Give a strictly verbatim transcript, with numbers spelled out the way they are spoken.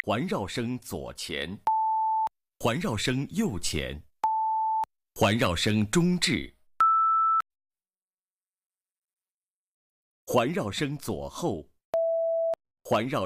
环绕声左前，环绕声右前，环绕声中置，环绕声左后，环绕